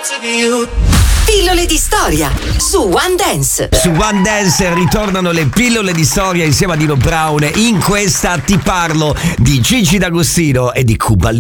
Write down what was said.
Pillole di storia su One Dance. Su One Dance ritornano le pillole di storia insieme a Dino Brown. In questa ti parlo di Gigi D'Agostino e di Cuba